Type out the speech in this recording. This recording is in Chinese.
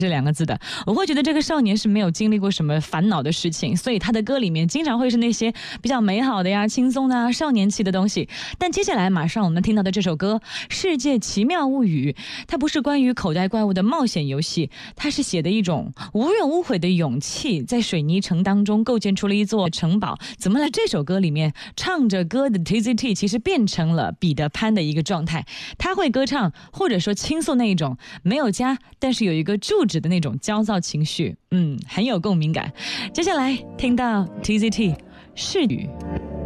这2个字的，我会觉得这个少年是没有经历过什么烦恼的事情，所以他的歌里面经常会是那些比较美好的呀、轻松的啊、少年气的东西。但接下来马上我们听到的这首歌《世界奇妙物语》，它不是关于口袋怪物的冒险游戏，它是写的一种无怨无悔的勇气，在水泥城当中构建出了一座城堡。怎么了？这首歌里面唱着歌的 TZT 其实变成了彼得潘的一个状态，他会歌唱或者说倾诉那一种没有家但是有一个住址的那种焦躁情绪，很有共鸣感。接下来听到 TZT 是雨。